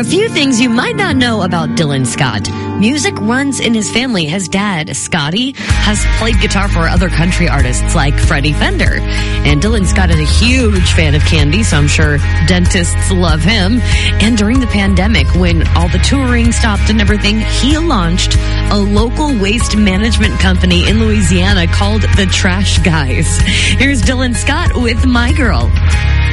a few things you might not know about Dylan Scott. Music runs in his family. His dad, Scotty, has played guitar for other country artists like Freddie Fender. And Dylan Scott is a huge fan of candy, so I'm sure dentists love him. And during the pandemic, when all the touring stopped and everything, he launched a local waste management company in Louisiana called the Trash Guys. Here's Dylan Scott with My Girl.